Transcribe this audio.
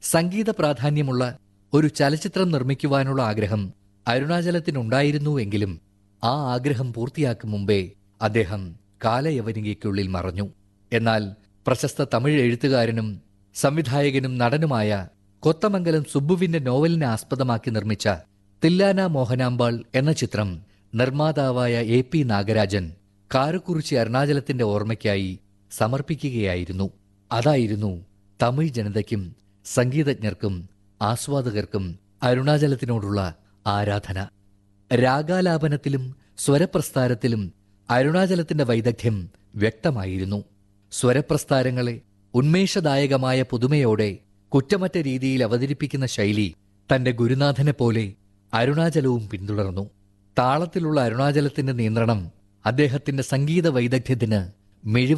സംഗീത പ്രാധാന്യമുള്ള ഒരു ചലച്ചിത്രം നിർമ്മിക്കുവാനുള്ള ആഗ്രഹം അരുണാചലത്തിനുണ്ടായിരുന്നുവെങ്കിലും ആ ആഗ്രഹം പൂർത്തിയാക്കും മുമ്പേ അദ്ദേഹം കാലയവനികയ്ക്കുള്ളിൽ മറഞ്ഞു. എന്നാൽ പ്രശസ്ത തമിഴ് എഴുത്തുകാരനും സംവിധായകനും നടനുമായ കൊത്തമംഗലം സുബ്ബുവിന്റെ നോവലിനെ ആസ്പദമാക്കി നിർമ്മിച്ച തില്ലാന മോഹനാമ്പാൾ എന്ന ചിത്രം നിർമ്മാതാവായ AP നാഗരാജൻ കാരക്കുറിച്ചി അരുണാചലത്തിന്റെ ഓർമ്മയ്ക്കായി സമർപ്പിക്കുകയായിരുന്നു. അതായിരുന്നു തമിഴ് ജനതയ്ക്കും സംഗീതജ്ഞർക്കും ആസ്വാദകർക്കും അരുണാചലത്തിനോടുള്ള ആരാധന. രാഗാലാപനത്തിലും സ്വരപ്രസ്ഥാരത്തിലും അരുണാചലത്തിന്റെ വൈദഗ്ധ്യം വ്യക്തമായിരുന്നു. സ്വരപ്രസ്ഥാരങ്ങളെ ഉന്മേഷദായകമായ പുതുമയോടെ കുറ്റമറ്റ രീതിയിൽ അവതരിപ്പിക്കുന്ന ശൈലി തന്റെ ഗുരുനാഥനെപ്പോലെ അരുണാചലവും പിന്തുടർന്നു. താളത്തിലുള്ള അരുണാചലത്തിന്റെ നിയന്ത്രണം അദ്ദേഹത്തിന്റെ സംഗീത വൈദഗ്ധ്യത്തിന് മിഴിവ്